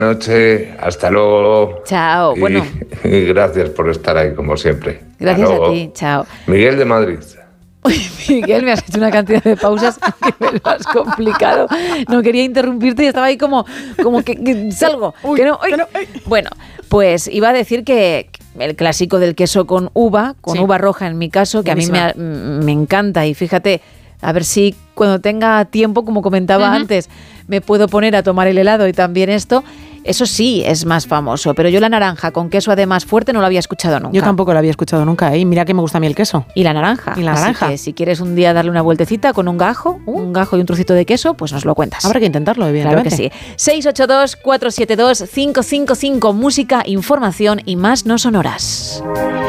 noche, hasta luego. Chao. Bueno. Y gracias por estar ahí como siempre. Gracias a ti, chao. Miguel de Madrid. Miguel, me has hecho una cantidad de pausas que me lo has complicado. No quería interrumpirte y estaba ahí como que salgo. Uy, que no, uy. Bueno, pues iba a decir que el clásico del queso con uva roja en mi caso, que buenísima. A mí me encanta. Y fíjate, a ver si cuando tenga tiempo, como comentaba antes, me puedo poner a tomar el helado y también esto. Eso sí es más famoso, pero yo la naranja con queso además fuerte no lo había escuchado nunca. Yo tampoco lo había escuchado nunca, ¿eh? Mira que me gusta a mí el queso. Y la naranja. Así que si quieres un día darle una vueltecita con un gajo y un trocito de queso, pues nos lo cuentas. Habrá que intentarlo, evidentemente. Claro que sí. 682-472-555, música, información y más no sonoras.